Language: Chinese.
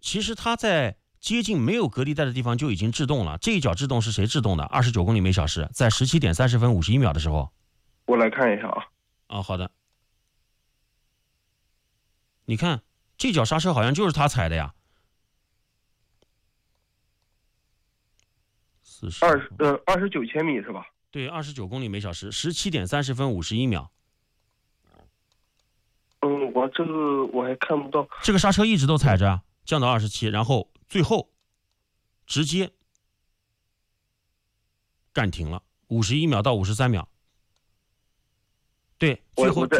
其实它在接近没有隔离带的地方就已经制动了。这一脚制动是谁制动的？29公里每小时，在17点30分51秒的时候。 我来看一下啊。 好的。你看这脚刹车好像就是他踩的呀。 29千米是吧？ 对，29公里每小时，17点30分51秒。 我这个我还看不到。 这个刹车一直都踩着，降到27，然后最后直接干停了，51秒到53秒。对，最